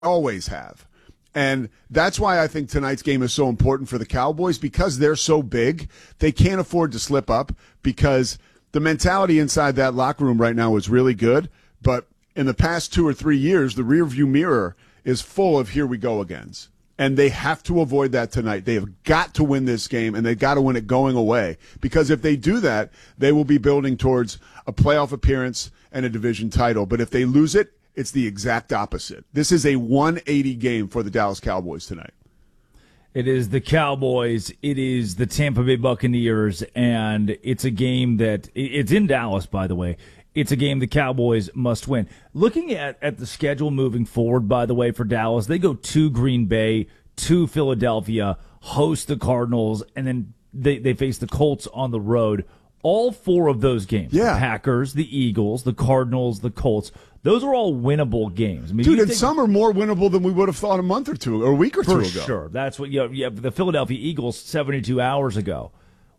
always have. And that's why I think tonight's game is so important for the Cowboys, because they're so big. They can't afford to slip up, because the mentality inside that locker room right now is really good. But in the past 2 or 3 years, the rearview mirror is full of here we go agains. And they have to avoid that tonight. They have got to win this game, and they've got to win it going away. Because if they do that, they will be building towards a playoff appearance and a division title. But if they lose it, it's the exact opposite. This is a 180 game for the Dallas Cowboys tonight. It is the Cowboys. It is the Tampa Bay Buccaneers, and it's a game that it's in Dallas, by the way. It's a game the Cowboys must win. Looking at the schedule moving forward, by the way, for Dallas, they go to Green Bay, to Philadelphia, host the Cardinals, and then they face the Colts on the road. All 4 of those games, the Packers, the Eagles, the Cardinals, the Colts, those are all winnable games. I mean, dude, and some are more winnable than we would have thought a month or two or a week or two ago. For sure. That's what the Philadelphia Eagles 72 hours ago.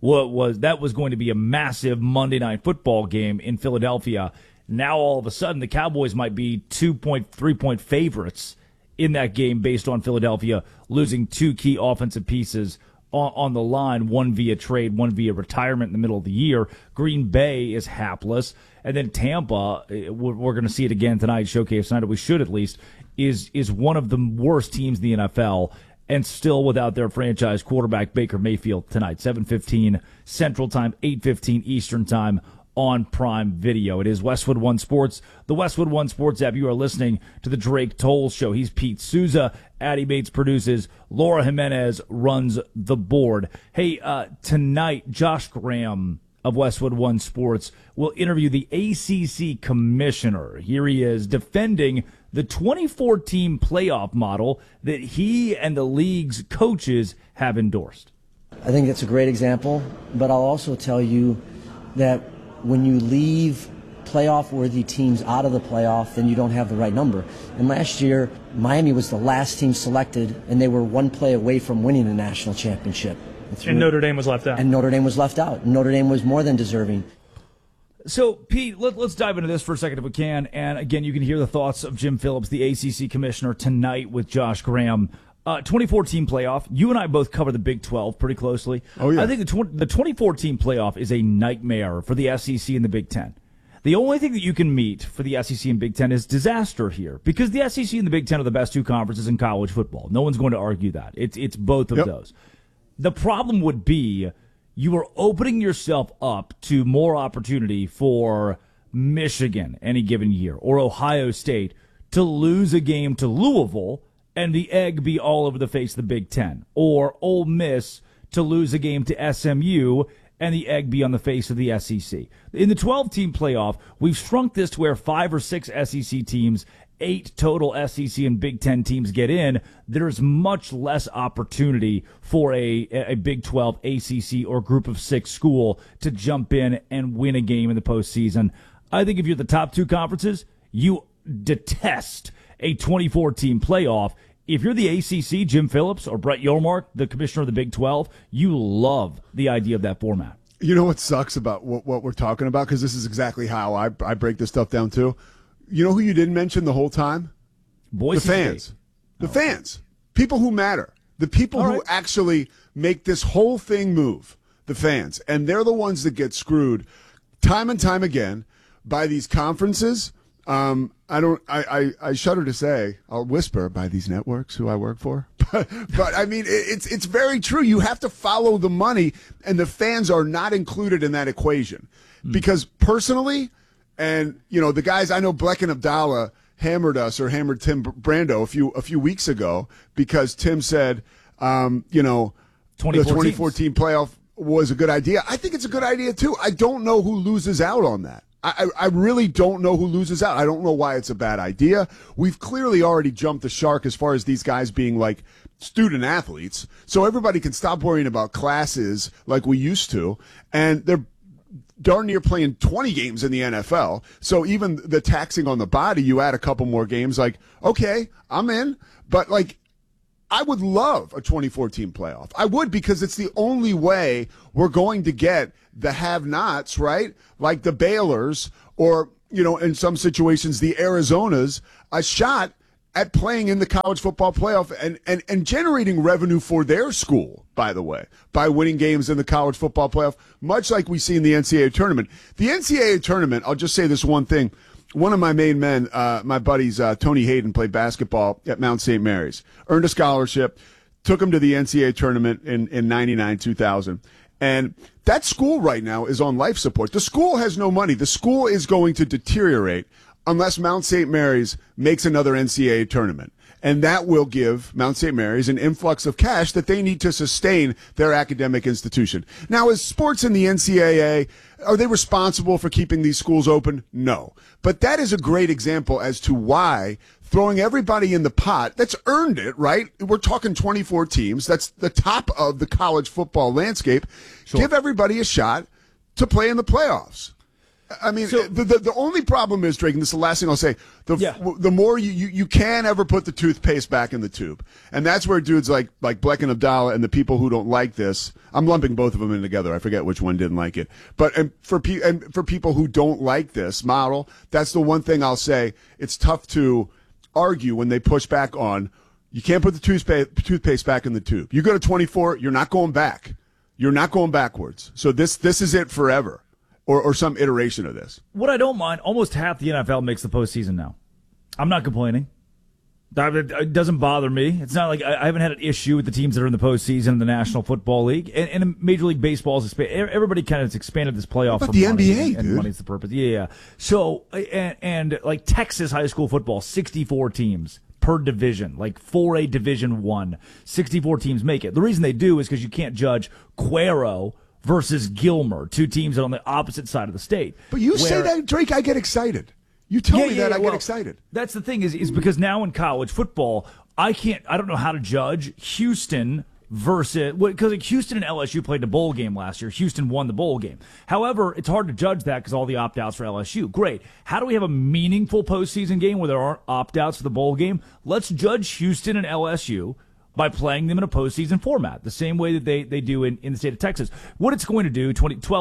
That was going to be a massive Monday Night Football game in Philadelphia. Now all of a sudden the Cowboys might be 3-point favorites in that game based on Philadelphia losing 2 key offensive pieces on the line, one via trade, one via retirement in the middle of the year. Green Bay is hapless. And then Tampa, we're going to see it again tonight, showcase tonight, or we should at least, is one of the worst teams in the NFL, and still without their franchise quarterback, Baker Mayfield, tonight. 7:15 Central Time, 8:15 Eastern Time on Prime Video. It is Westwood One Sports, the Westwood One Sports app. You are listening to the Drake Toll Show. He's Pete Souza. Addie Bates produces. Laura Jimenez runs the board. Hey, tonight, Josh Graham of Westwood One Sports will interview the ACC commissioner. Here he is defending the 2014 playoff model that he and the league's coaches have endorsed. I think that's a great example, but I'll also tell you that when you leave playoff-worthy teams out of the playoff, then you don't have the right number. And last year, Miami was the last team selected, and they were 1 play away from winning the national championship. And Notre Dame was left out. And Notre Dame was left out. Notre Dame was more than deserving. So, Pete, let's dive into this for a second if we can. And, again, you can hear the thoughts of Jim Phillips, the ACC commissioner, tonight with Josh Graham. 2014 playoff. You and I both cover the Big 12 pretty closely. Oh, yeah. I think the 2014 playoff is a nightmare for the SEC and the Big 10. The only thing that you can meet for the SEC and Big 10 is disaster here, because the SEC and the Big 10 are the best 2 conferences in college football. No one's going to argue that. It's both of those. The problem would be you are opening yourself up to more opportunity for Michigan any given year or Ohio State to lose a game to Louisville and the egg be all over the face of the Big 10, or Ole Miss to lose a game to SMU and the egg be on the face of the SEC. In the 12-team playoff, we've shrunk this to where 5 or 6 SEC teams, 8 total SEC and Big 10 teams get in. There's much less opportunity for a Big 12, ACC, or group of 6 school to jump in and win a game in the postseason. I think if you're the top 2 conferences, you detest a 24-team playoff. If you're the ACC, Jim Phillips, or Brett Yormark, the commissioner of the Big 12, you love the idea of that format. You know what sucks about what we're talking about? Because this is exactly how I break this stuff down, too. You know who you didn't mention the whole time? Boise the fans. State. The fans. People who matter. The people who actually make this whole thing move. The fans. And they're the ones that get screwed time and time again by these conferences. I shudder to say, I'll whisper by these networks who I work for. But I mean, it's very true. You have to follow the money, and the fans are not included in that equation. Because personally, and, you know, the guys, I know Bleck and Abdallah hammered us, or hammered Tim Brando a few weeks ago, because Tim said, you know, the 2014 playoff was a good idea. I think it's a good idea, too. I don't know who loses out on that. I really don't know who loses out. I don't know why it's a bad idea. We've clearly already jumped the shark as far as these guys being like student athletes. So everybody can stop worrying about classes like we used to. And they're darn near playing 20 games in the NFL. So even the taxing on the body, you add a couple more games, like, okay, I'm in. But like, I would love a 2014 playoff. I would, because it's the only way we're going to get the have-nots, right? Like the Baylors, or, you know, in some situations, the Arizonas, a shot at playing in the college football playoff and generating revenue for their school, by the way, by winning games in the college football playoff, much like we see in the NCAA tournament. The NCAA tournament, I'll just say this one thing. One of my main men, my buddies, Tony Hayden, played basketball at Mount St. Mary's, earned a scholarship, took him to the NCAA tournament in 99, 2000. And that school right now is on life support. The school has no money. The school is going to deteriorate unless Mount St. Mary's makes another NCAA tournament. And that will give Mount St. Mary's an influx of cash that they need to sustain their academic institution. Now, is sports in the NCAA, are they responsible for keeping these schools open? No. But that is a great example as to why throwing everybody in the pot, that's earned it, right? We're talking 24 teams. That's the top of the college football landscape. Sure. Give everybody a shot to play in the playoffs. I mean, so, the only problem is, Drake, and this is the last thing I'll say, the more you can ever put the toothpaste back in the tube. And that's where dudes like Bleck and Abdallah and the people who don't like this, I'm lumping both of them in together. I forget which one didn't like it. But for people who don't like this model, that's the one thing I'll say. It's tough to argue when they push back on, you can't put the toothpaste back in the tube. You go to 24, you're not going back. You're not going backwards. So this is it forever. Or some iteration of this. What I don't mind, almost half the NFL makes the postseason now. I'm not complaining. It doesn't bother me. It's not like I haven't had an issue with the teams that are in the postseason in the National Football League. And Major League Baseball is everybody kind of has expanded this playoff. What about the NBA, and money's the purpose. Yeah. So, and like Texas high school football, 64 teams per division, like 4A Division I. 64 teams make it. The reason they do is because you can't judge Cuero versus Gilmer, two teams that are on the opposite side of the state. But you say that, Drake, I get excited. You tell me that, I get excited. That's the thing is because now in college football, I don't know how to judge Houston versus, because Houston and LSU played the bowl game last year. Houston won the bowl game. However, it's hard to judge that because all the opt-outs for LSU. Great. How do we have a meaningful postseason game where there aren't opt-outs for the bowl game? Let's judge Houston and LSU by playing them in a postseason format, the same way that they do in the state of Texas. What it's going to do,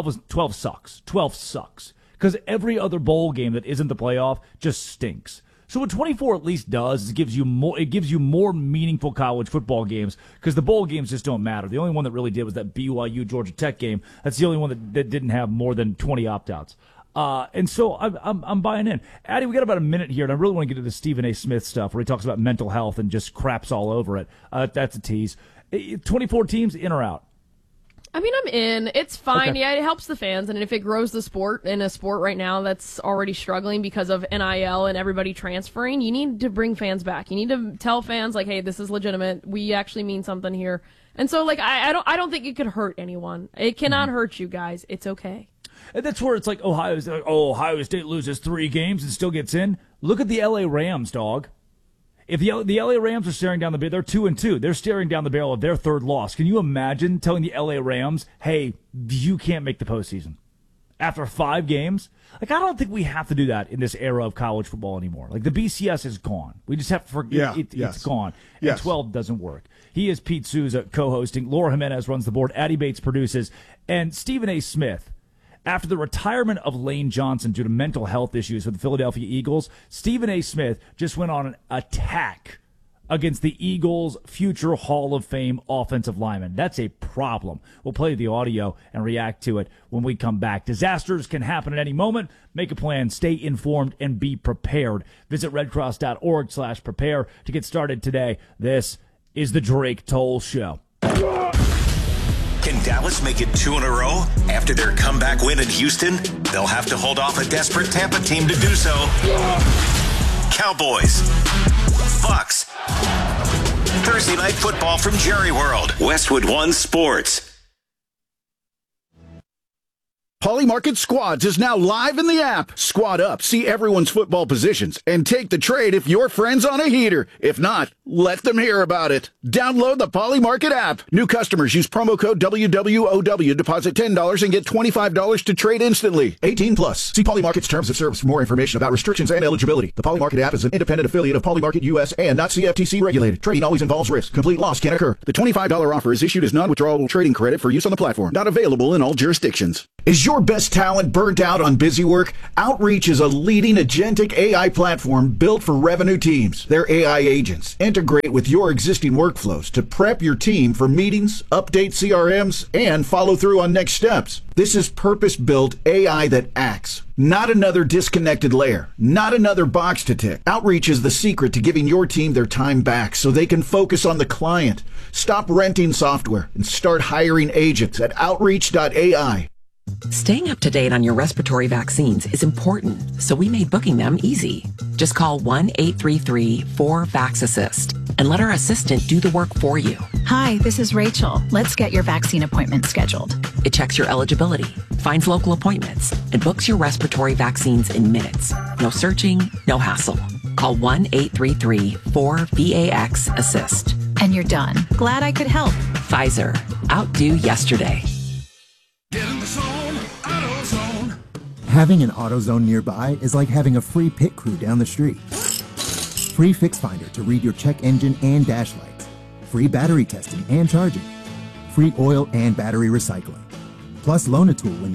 12 sucks. 12 sucks. Because every other bowl game that isn't the playoff just stinks. So what 24 at least does is it gives you more meaningful college football games because the bowl games just don't matter. The only one that really did was that BYU Georgia Tech game. That's the only one that didn't have more than 20 opt-outs. And so I'm buying in. Addie, we got about a minute here, and I really want to get into the Stephen A. Smith stuff where he talks about mental health and just craps all over it. That's a tease. 24 teams, in or out? I mean, I'm in. It's fine. Okay. Yeah, it helps the fans, and if it grows the sport, in a sport right now that's already struggling because of NIL and everybody transferring, you need to bring fans back. You need to tell fans, like, hey, this is legitimate. We actually mean something here. And so, like, I don't think it could hurt anyone. It cannot hurt you guys. It's okay. And that's where it's like Ohio State loses 3 games and still gets in. Look at the LA Rams, dog. If the LA Rams are staring down the barrel, they're 2-2. They're staring down the barrel of their 3rd loss. Can you imagine telling the LA Rams, hey, you can't make the postseason after 5 games? Like, I don't think we have to do that in this era of college football anymore. Like, the BCS is gone. We just have to forget it's gone. And 12 doesn't work. He is Pete Souza co-hosting. Laura Jimenez runs the board. Addie Bates produces. And Stephen A. Smith, after the retirement of Lane Johnson due to mental health issues with the Philadelphia Eagles, Stephen A. Smith just went on an attack against the Eagles' future Hall of Fame offensive lineman. That's a problem. We'll play the audio and react to it when we come back. Disasters can happen at any moment. Make a plan, stay informed, and be prepared. Visit redcross.org/prepare to get started today. This is the Drake Toll Show. Can Dallas make it 2 in a row? After their comeback win in Houston, they'll have to hold off a desperate Tampa team to do so. Cowboys. Bucks. Thursday Night Football from Jerry World. Westwood One Sports. Polymarket Squads is now live in the app. Squad up, see everyone's football positions, and take the trade if your friend's on a heater. If not, let them hear about it. Download the Polymarket app. New customers use promo code WWOW, deposit $10 and get $25 to trade instantly. 18 plus. See Polymarket's terms of service for more information about restrictions and eligibility. The Polymarket app is an independent affiliate of Polymarket US and not CFTC regulated. Trading always involves risk. Complete loss can occur. The $25 offer is issued as non-withdrawable trading credit for use on the platform. Not available in all jurisdictions. Is your your best talent burnt out on busy work? Outreach is a leading agentic AI platform built for revenue teams. Their AI agents integrate with your existing workflows to prep your team for meetings, update CRMs, and follow through on next steps. This is purpose-built AI that acts. Not another disconnected layer. Not another box to tick. Outreach is the secret to giving your team their time back so they can focus on the client. Stop renting software and start hiring agents at Outreach.ai. Staying up to date on your respiratory vaccines is important, so we made booking them easy. Just call 1-833-4VAX-ASSIST and let our assistant do the work for you. Hi, this is Rachel. Let's get your vaccine appointment scheduled. It checks your eligibility, finds local appointments, and books your respiratory vaccines in minutes. No searching, no hassle. Call 1-833-4VAX-ASSIST. And you're done. Glad I could help. Pfizer. Outdo yesterday. Get in the zone, AutoZone. Having an AutoZone nearby is like having a free pit crew down the street. Free Fix Finder to read your check engine and dash lights. Free battery testing and charging. Free oil and battery recycling. Plus Loan-A-Tool when you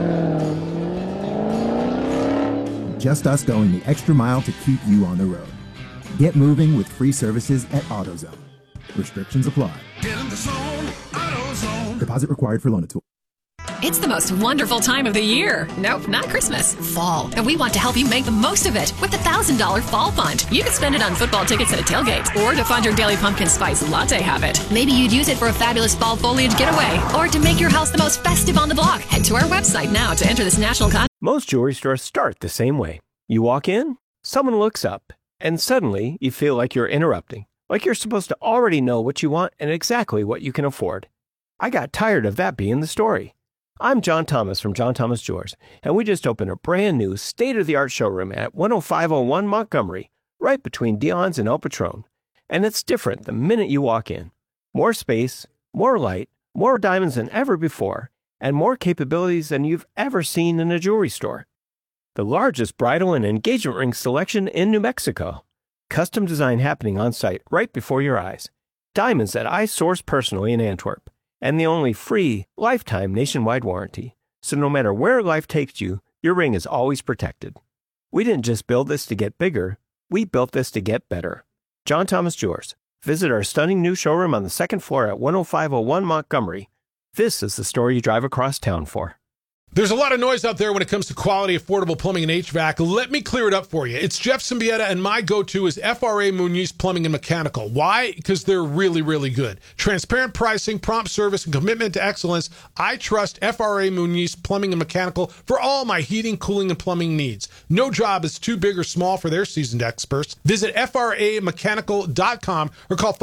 need it. Just us going the extra mile to keep you on the road. Get moving with free services at AutoZone. Restrictions apply. Get in the zone, AutoZone. Deposit required for Loan-A-Tool. It's the most wonderful time of the year. Nope, not Christmas. Fall. And we want to help you make the most of it with the $1,000 Fall Fund. You can spend it on football tickets at a tailgate or to fund your daily pumpkin spice latte habit. Maybe you'd use it for a fabulous fall foliage getaway or to make your house the most festive on the block. Head to our website now to enter this national contest. Most jewelry stores start the same way. You walk in, someone looks up, and suddenly you feel like you're interrupting. Like you're supposed to already know what you want and exactly what you can afford. I got tired of that being the story. I'm John Thomas from John Thomas Jewelers, and we just opened a brand new state-of-the-art showroom at 10501 Montgomery, right between Dion's and El Patron. And it's different the minute you walk in. More space, more light, more diamonds than ever before, and more capabilities than you've ever seen in a jewelry store. The largest bridal and engagement ring selection in New Mexico. Custom design happening on site right before your eyes. Diamonds that I source personally in Antwerp. And the only free, lifetime nationwide warranty. So no matter where life takes you, your ring is always protected. We didn't just build this to get bigger, we built this to get better. John Thomas Jewelers. Visit our stunning new showroom on the second floor at 10501 Montgomery. This is the store you drive across town for. There's a lot of noise out there when it comes to quality, affordable plumbing and HVAC. Let me clear it up for you. It's Jeff Symbieta, and my go-to is FRA Muñiz Plumbing and Mechanical. Why? Because they're really, really good. Transparent pricing, prompt service, and commitment to excellence. I trust FRA Muñiz Plumbing and Mechanical for all my heating, cooling, and plumbing needs. No job is too big or small for their seasoned experts. Visit FRAmechanical.com or call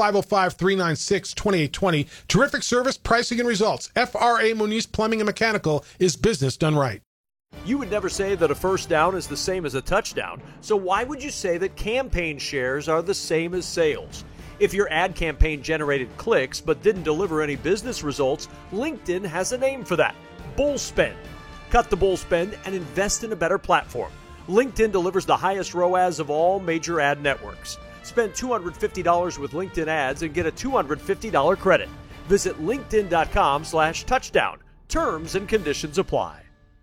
505-396-2820. Terrific service, pricing, and results. FRA Muñiz Plumbing and Mechanical is business done right. You would never say that a first down is the same as a touchdown, so why would you say that campaign shares are the same as sales? If your ad campaign generated clicks but didn't deliver any business results, LinkedIn has a name for that: bull spend. Cut the bull spend and invest in a better platform. LinkedIn delivers the highest ROAS of all major ad networks. Spend $250 with LinkedIn ads and get a $250 credit. Visit linkedin.com/touchdown. Terms and conditions apply.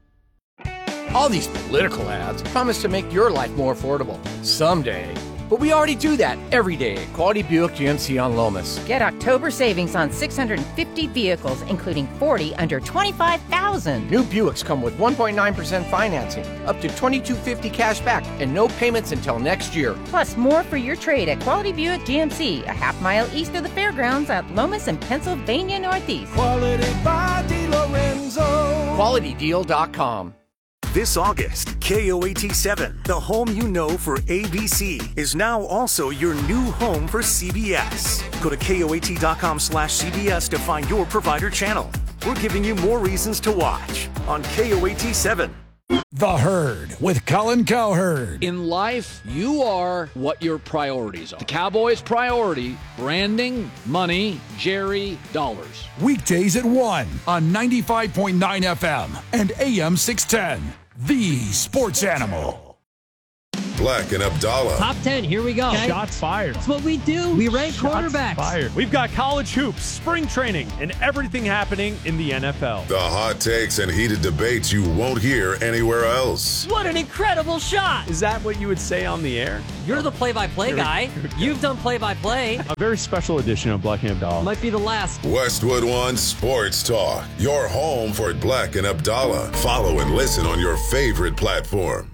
All these political ads promise to make your life more affordable someday. But we already do that every day at Quality Buick GMC on Lomas. Get October savings on 650 vehicles, including 40 under $25,000. New Buicks come with 1.9% financing, up to $2,250 cash back, and no payments until next year. Plus more for your trade at Quality Buick GMC, a half mile east of the fairgrounds at Lomas and Pennsylvania Northeast. Quality by DiLorenzo. QualityDeal.com. This August, KOAT7, the home you know for ABC, is now also your new home for CBS. Go to KOAT.com/CBS to find your provider channel. We're giving you more reasons to watch on KOAT7. The Herd with Colin Cowherd. In life, you are what your priorities are. The Cowboys' priority: branding, money, Jerry, dollars. Weekdays at 1 on 95.9 FM and AM 610. The Sports Animal. Black and Abdallah. Top 10, here we go. Okay. Shots fired. That's what we do. We rank quarterbacks. Fired. We've got college hoops, spring training, and everything happening in the NFL. The hot takes and heated debates you won't hear anywhere else. What an incredible shot. Is that what you would say on the air? You're the play-by-play guy. You've done play-by-play. A very special edition of Black and Abdallah. Might be the last. Westwood One Sports Talk. Your home for Black and Abdallah. Follow and listen on your favorite platform.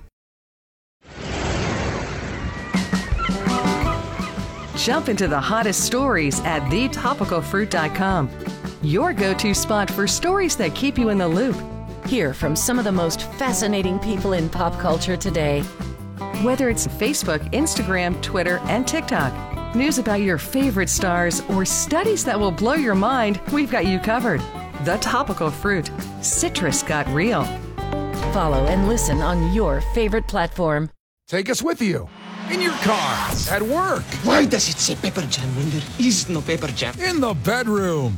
Jump into the hottest stories at thetopicalfruit.com. Your go-to spot for stories that keep you in the loop. Hear from some of the most fascinating people in pop culture today. Whether it's Facebook, Instagram, Twitter, and TikTok, news about your favorite stars, or studies that will blow your mind, we've got you covered. The Topical Fruit. Citrus got real. Follow and listen on your favorite platform. Take us with you. In your car, at work. Why does it say Pepper Jam when there is no Pepper Jam? In the bedroom.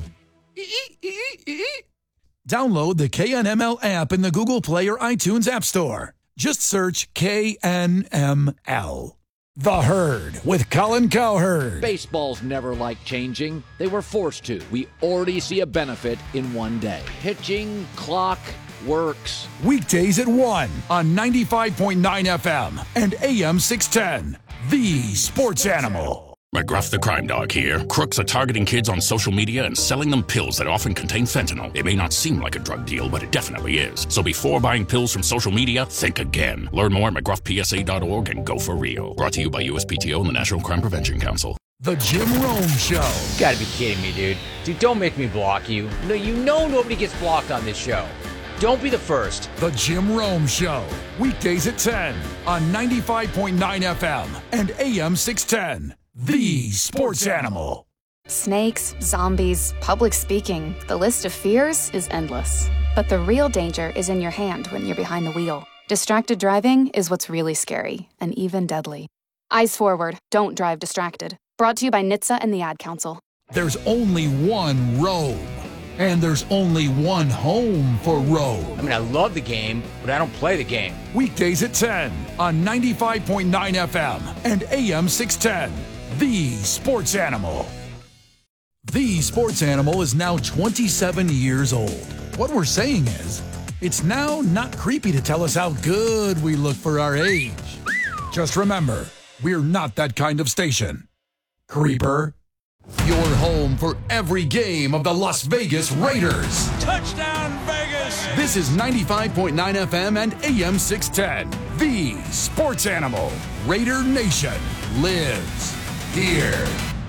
Download the KNML app in the Google Play or iTunes App Store. Just search KNML. The Herd with Colin Cowherd. Baseball's never liked changing. They were forced to. We already see a benefit in one day. Pitching, clock, works. Weekdays at 1 on 95.9 FM and AM 610. The Sports Animal. McGruff the Crime Dog here. Crooks are targeting kids on social media and selling them pills that often contain fentanyl. It may not seem like a drug deal, but it definitely is. So before buying pills from social media, think again. Learn more at McGruffPSA.org and go for real. Brought to you by USPTO and the National Crime Prevention Council. The Jim Rome Show. You gotta be kidding me, dude. Dude, don't make me block you. No, you know nobody gets blocked on this show. Don't be the first. The Jim Rome Show. Weekdays at 10 on 95.9 FM and AM 610. The Sports Animal. Snakes, zombies, public speaking. The list of fears is endless. But the real danger is in your hand when you're behind the wheel. Distracted driving is what's really scary and even deadly. Eyes forward. Don't drive distracted. Brought to you by NHTSA and the Ad Council. There's only one Rome. And there's only one home for Rome. I mean, I love the game, but I don't play the game. Weekdays at 10 on 95.9 FM and AM 610. The Sports Animal. The Sports Animal is now 27 years old. What we're saying is, it's now not creepy to tell us how good we look for our age. Just remember, we're not that kind of station. Creeper. Your home for every game of the Las Vegas Raiders. Touchdown, Vegas! This is 95.9 FM and AM 610. The Sports Animal. Raider Nation lives here.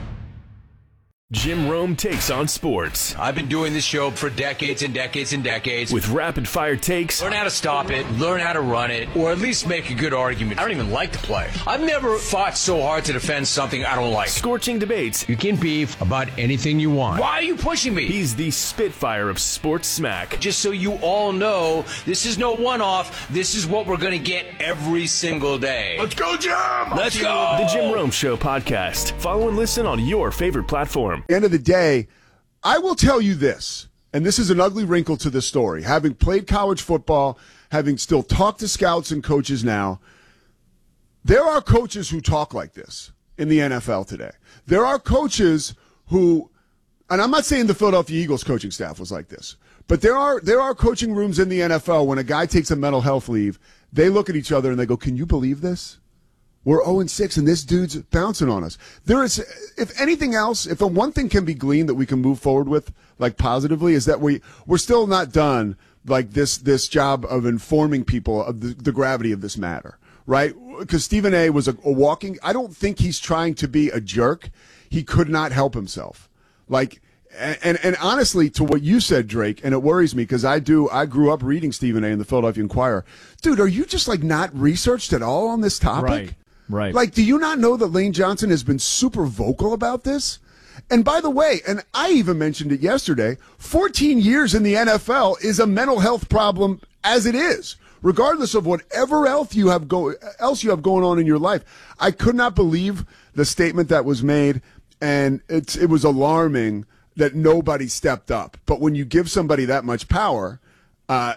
Jim Rome takes on sports. I've been doing this show for decades and decades and decades. With rapid-fire takes. Learn how to stop it, learn how to run it, or at least make a good argument. I don't even like to play. I've never fought so hard to defend something I don't like. Scorching debates. You can beef about anything you want. Why are you pushing me? He's the Spitfire of sports smack. Just so you all know, this is no one-off. This is what we're going to get every single day. Let's go, Jim! Let's go! The Jim Rome Show podcast. Follow and listen on your favorite platform. At the end of the day, I will tell you this, and this is an ugly wrinkle to the story. Having played college football, having still talked to scouts and coaches now, there are coaches who talk like this in the NFL today. There are coaches who, and I'm not saying the Philadelphia Eagles coaching staff was like this, but there are coaching rooms in the NFL when a guy takes a mental health leave, they look at each other and they go, "Can you believe this? We're 0-6 and this dude's bouncing on us." There is, if anything else, if one thing can be gleaned that we can move forward with, like positively, is that we're still not done like this job of informing people of the gravity of this matter, right? Because Stephen A. was a walking. I don't think he's trying to be a jerk. He could not help himself. Like, and honestly, to what you said, Drake, and it worries me because I grew up reading Stephen A. in the Philadelphia Inquirer. Dude, are you just like not researched at all on this topic? Right. Like, do you not know that Lane Johnson has been super vocal about this? And by the way, and I even mentioned it yesterday, 14 years in the NFL is a mental health problem as it is, regardless of whatever else you have going on in your life. I could not believe the statement that was made, and it was alarming that nobody stepped up. But when you give somebody that much power,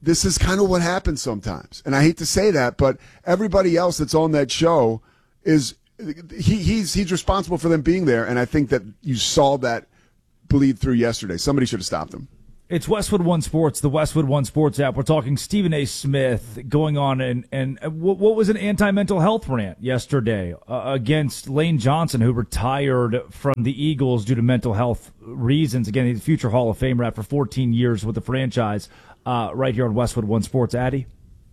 this is kind of what happens sometimes. And I hate to say that, but everybody else that's on that show is he's responsible for them being there. And I think that you saw that bleed through yesterday. Somebody should have stopped them. It's Westwood One Sports, the Westwood One Sports app. We're talking Stephen A. Smith going on and what was an anti-mental health rant yesterday against Lane Johnson, who retired from the Eagles due to mental health reasons. Again, he's a future Hall of Famer after 14 years with the franchise. Right here on Westwood One Sports. Addie?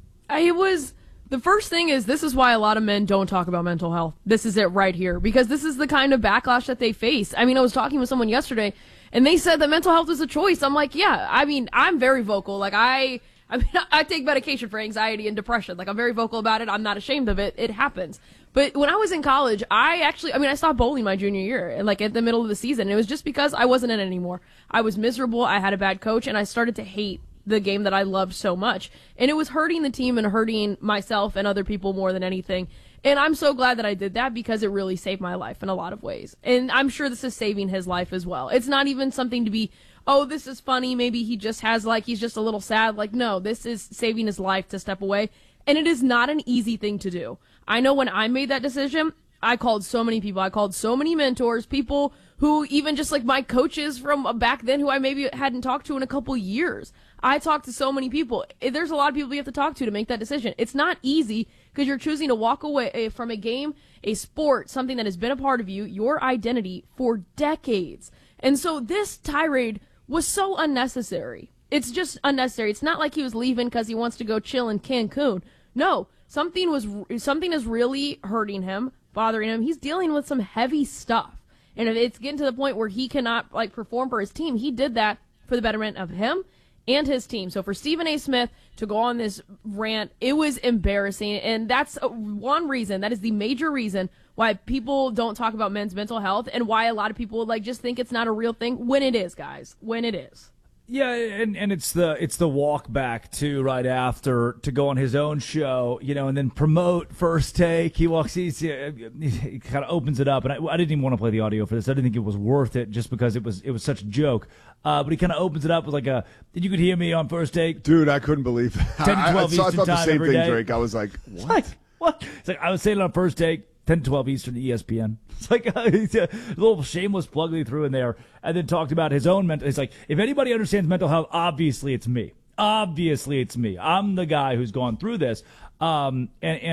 The first thing is, this is why a lot of men don't talk about mental health. This is it right here, because this is the kind of backlash that they face. I mean, I was talking with someone yesterday, and they said that mental health is a choice. I'm like, yeah, I mean, I'm very vocal. Like, I take medication for anxiety and depression. Like, I'm very vocal about it. I'm not ashamed of it. It happens. But when I was in college, I stopped bowling my junior year, and like at the middle of the season. And it was just because I wasn't in it anymore. I was miserable. I had a bad coach, and I started to hate the game that I loved so much. And it was hurting the team and hurting myself and other people more than anything. And I'm so glad that I did that, because it really saved my life in a lot of ways. And I'm sure this is saving his life as well. It's not even something to be, oh, this is funny. Maybe he just has, like, he's just a little sad. Like, no, this is saving his life to step away. And it is not an easy thing to do. I know when I made that decision, I called so many people. I called so many mentors, people who even just like my coaches from back then who I maybe hadn't talked to in a couple years. I talked to so many people. There's a lot of people you have to talk to make that decision. It's not easy, because you're choosing to walk away from a game, a sport, something that has been a part of you, your identity, for decades. And so this tirade was so unnecessary. It's just unnecessary. It's not like he was leaving because he wants to go chill in Cancun. No, something is really hurting him, bothering him. He's dealing with some heavy stuff. And if it's getting to the point where he cannot like perform for his team, he did that for the betterment of him and his team. So for Stephen A. Smith to go on this rant, it was embarrassing. And that's one reason, that is the major reason why people don't talk about men's mental health, and why a lot of people like just think it's not a real thing, when it is, guys, when it is. Yeah, and it's the walk back too, right after, to go on his own show, and then promote First Take. He walks, he kind of opens it up, and I didn't even want to play the audio for this. I didn't think it was worth it, just because it was such a joke. But he kind of opens it up with like "Did you could hear me on First Take?" Dude, I couldn't believe that. 10 to 12 I Eastern thought the time same every thing, day. Drake. I was like, what? What? It's like, I was saying it on First Take. 10 to 12 Eastern, ESPN. It's like a little shameless plug they threw in there, and then talked about his own mental. It's like, if anybody understands mental health, obviously it's me. Obviously it's me. I'm the guy who's gone through this. And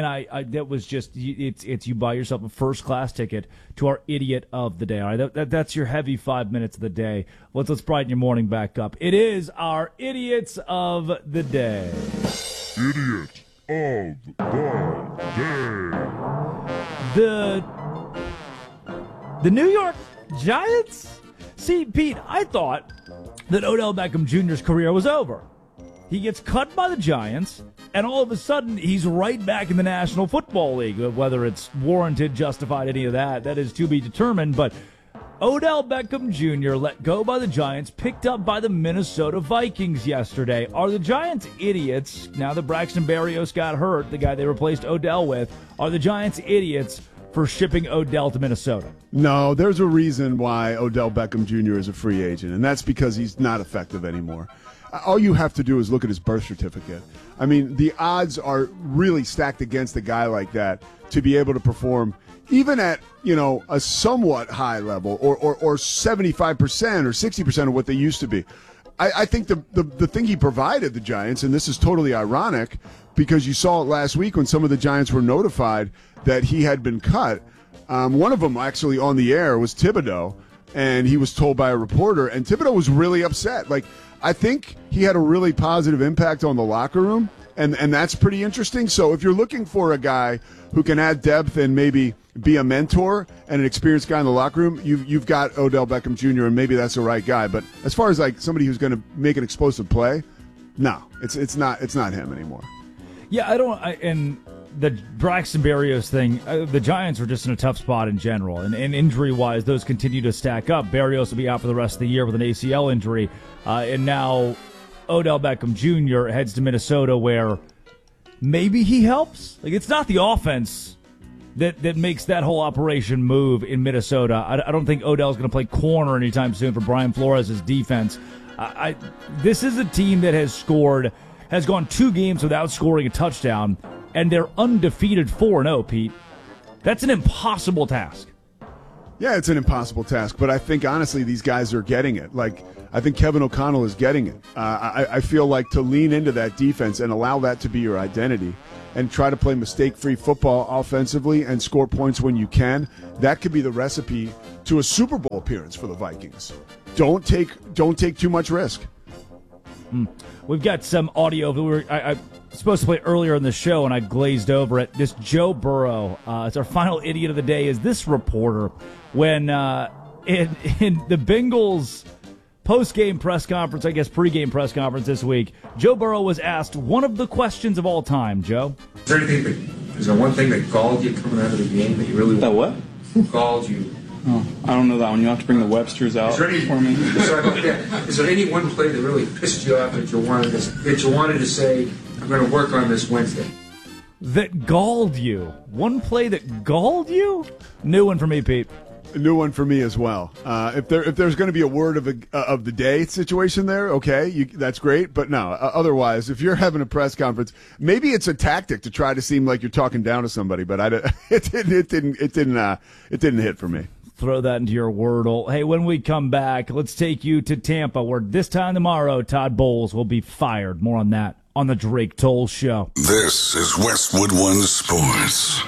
I that was just, it's you buy yourself a first class ticket to our idiot of the day. All right, that's your heavy 5 minutes of the day. Let's brighten your morning back up. It is our idiots of the day. Idiot of the day. The New York Giants? See, Pete, I thought that Odell Beckham Jr.'s career was over. He gets cut by the Giants, and all of a sudden, he's right back in the National Football League. Whether it's warranted, justified, any of that is to be determined. But Odell Beckham Jr. let go by the Giants, picked up by the Minnesota Vikings yesterday. Are the Giants idiots, now that Braxton Berrios got hurt, the guy they replaced Odell with, are the Giants idiots for shipping Odell to Minnesota? No, there's a reason why Odell Beckham Jr. is a free agent, and that's because he's not effective anymore. All you have to do is look at his birth certificate. I mean, the odds are really stacked against a guy like that to be able to perform even at, a somewhat high level or 75% or 60% of what they used to be. I think the thing he provided the Giants, and this is totally ironic because you saw it last week when some of the Giants were notified that he had been cut. One of them actually on the air was Thibodeau, and he was told by a reporter, and Thibodeau was really upset. Like, I think he had a really positive impact on the locker room, and that's pretty interesting. So if you're looking for a guy who can add depth and maybe be a mentor and an experienced guy in the locker room, you've got Odell Beckham Jr., and maybe that's the right guy. But as far as like somebody who's going to make an explosive play, no, it's not him anymore. Yeah, and the Braxton Berrios thing, the Giants are just in a tough spot in general, and injury-wise, those continue to stack up. Berrios will be out for the rest of the year with an ACL injury, and now Odell Beckham Jr. heads to Minnesota, where maybe he helps. Like, it's not the offense that makes that whole operation move in Minnesota. I don't think Odell's going to play corner anytime soon for Brian Flores' defense. This is a team that has scored has gone 2 games without scoring a touchdown, and they're undefeated 4-0, Pete. That's an impossible task. Yeah, it's an impossible task, but I think, honestly, these guys are getting it. Like, I think Kevin O'Connell is getting it. I feel like to lean into that defense and allow that to be your identity and try to play mistake-free football offensively and score points when you can, that could be the recipe to a Super Bowl appearance for the Vikings. Don't take too much risk. We've got some audio. I was supposed to play earlier in the show, and I glazed over it. This Joe Burrow, it's our final idiot of the day, is this reporter when in the Bengals post-game press conference, I guess pre-game press conference this week, Joe Burrow was asked one of the questions of all time. Joe? Is there one thing that galled you coming out of the game that you really That what? Galled you? Oh, I don't know that one. You'll have to bring the Websters out for me. Is there any one play that really pissed you off that you wanted to say, I'm going to work on this Wednesday? That galled you? One play that galled you? New one for me, Pete. A new one for me as well. If there's going to be a word of the day situation there, okay, that's great. But no, otherwise, if you're having a press conference, maybe it's a tactic to try to seem like you're talking down to somebody. But it didn't hit for me. Throw that into your Wordle. Hey, when we come back, let's take you to Tampa, where this time tomorrow, Todd Bowles will be fired. More on that on the Drake Toll Show. This is Westwood One Sports.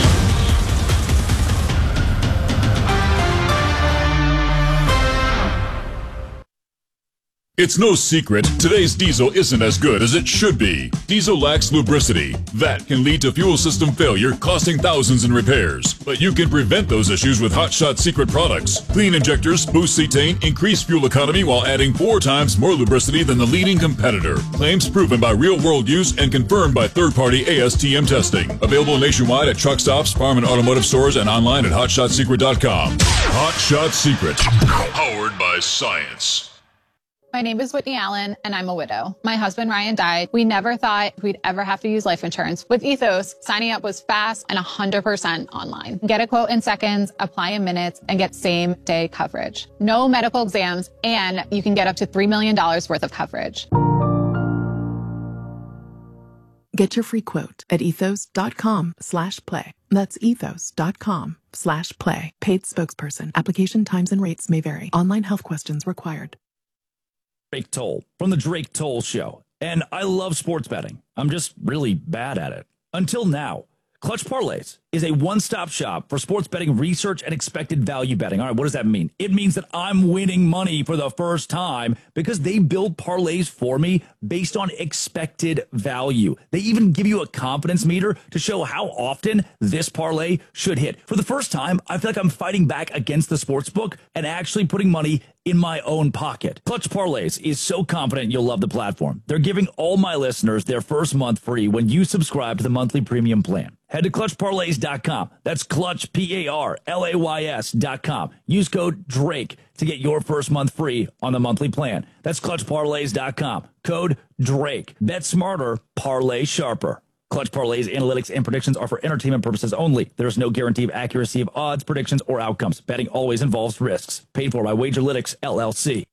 It's no secret, today's diesel isn't as good as it should be. Diesel lacks lubricity. That can lead to fuel system failure, costing thousands in repairs. But you can prevent those issues with Hot Shot Secret products. Clean injectors boost cetane, increase fuel economy while adding 4 times more lubricity than the leading competitor. Claims proven by real-world use and confirmed by third-party ASTM testing. Available nationwide at truck stops, farm and automotive stores, and online at hotshotsecret.com. Hot Shot Secret. Powered by science. My name is Whitney Allen, and I'm a widow. My husband, Ryan, died. We never thought we'd ever have to use life insurance. With Ethos, signing up was fast and 100% online. Get a quote in seconds, apply in minutes, and get same-day coverage. No medical exams, and you can get up to $3 million worth of coverage. Get your free quote at ethos.com/play. That's ethos.com/play. Paid spokesperson. Application times and rates may vary. Online health questions required. Drake Toll from the Drake Toll Show. And I love sports betting. I'm just really bad at it. Until now. Clutch Parlays is a one-stop shop for sports betting research and expected value betting. All right, what does that mean? It means that I'm winning money for the first time because they build parlays for me based on expected value. They even give you a confidence meter to show how often this parlay should hit. For the first time, I feel like I'm fighting back against the sportsbook and actually putting money in my own pocket. Clutch Parlays is so confident you'll love the platform. They're giving all my listeners their first month free when you subscribe to the monthly premium plan. Head to clutchparlays.com. That's clutch, PARLAYS.com. Use code DRAKE to get your first month free on the monthly plan. That's clutchparlays.com. Code DRAKE. Bet smarter, parlay sharper. Clutch Parlays analytics and predictions are for entertainment purposes only. There is no guarantee of accuracy of odds, predictions, or outcomes. Betting always involves risks. Paid for by Wagerlytics, LLC.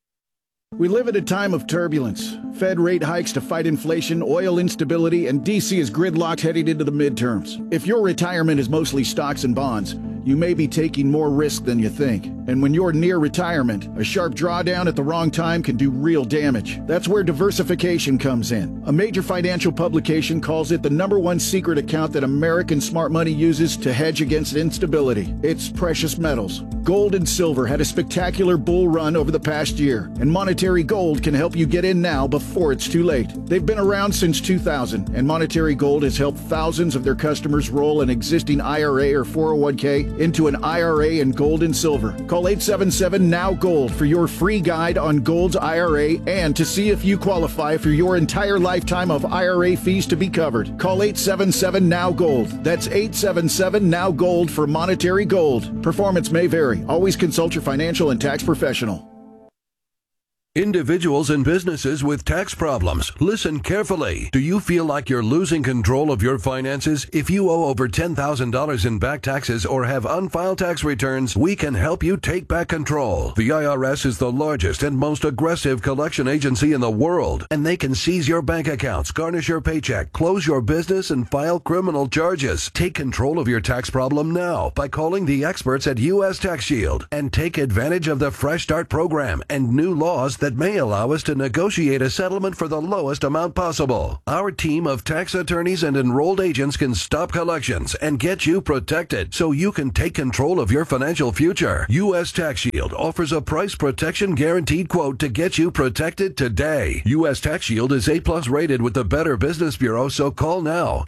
We live at a time of turbulence. Fed rate hikes to fight inflation, oil instability, and D.C. is gridlocked heading into the midterms. If your retirement is mostly stocks and bonds, you may be taking more risk than you think. And when you're near retirement, a sharp drawdown at the wrong time can do real damage. That's where diversification comes in. A major financial publication calls it the #1 secret account that American smart money uses to hedge against instability. It's precious metals. Gold and silver had a spectacular bull run over the past year, and Monetary Gold can help you get in now before it's too late. They've been around since 2000, and Monetary Gold has helped thousands of their customers roll an existing IRA or 401k into an IRA in gold and silver. Call 877-NOW-GOLD for your free guide on Gold's IRA and to see if you qualify for your entire lifetime of IRA fees to be covered. Call 877-NOW-GOLD. That's 877-NOW-GOLD for Monetary Gold. Performance may vary. Always consult your financial and tax professional. Individuals and businesses with tax problems, listen carefully. Do you feel like you're losing control of your finances? If you owe over $10,000 in back taxes or have unfiled tax returns, we can help you take back control. The IRS is the largest and most aggressive collection agency in the world, and they can seize your bank accounts, garnish your paycheck, close your business, and file criminal charges. Take control of your tax problem now by calling the experts at U.S. Tax Shield and take advantage of the Fresh Start program and new laws that may allow us to negotiate a settlement for the lowest amount possible. Our team of tax attorneys and enrolled agents can stop collections and get you protected so you can take control of your financial future. U.S. Tax Shield offers a price protection guaranteed quote to get you protected today. U.S. Tax Shield is A+ rated with the Better Business Bureau, so call now.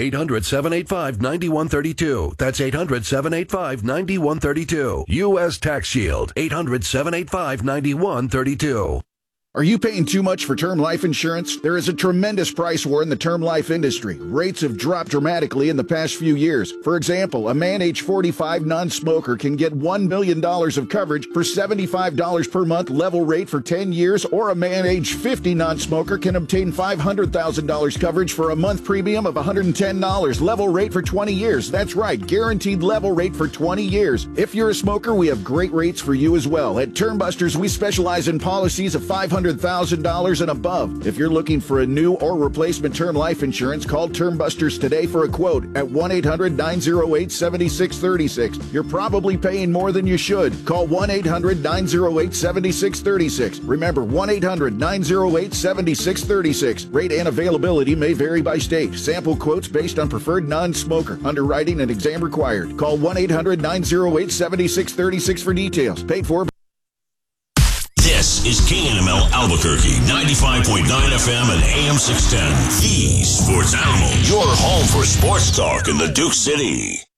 800-785-9132. That's 800-785-9132. U.S. Tax Shield. 800-785-9132. Are you paying too much for term life insurance? There is a tremendous price war in the term life industry. Rates have dropped dramatically in the past few years. For example, a man age 45 non-smoker can get $1 million of coverage for $75 per month level rate for 10 years, or a man age 50 non-smoker can obtain $500,000 coverage for a month premium of $110 level rate for 20 years. That's right, guaranteed level rate for 20 years. If you're a smoker, we have great rates for you as well. At Termbusters, we specialize in policies of $500,000 and above. If you're looking for a new or replacement term life insurance, call Termbusters today for a quote at 1-800-908-7636. You're probably paying more than you should. Call 1-800-908-7636. Remember, 1-800-908-7636. Rate and availability may vary by state. Sample quotes based on preferred non-smoker. Underwriting and exam required. Call 1-800-908-7636 for details. Paid for. This is KNML Albuquerque, 95.9 FM and AM 610. The Sports Animal, your home for sports talk in the Duke City.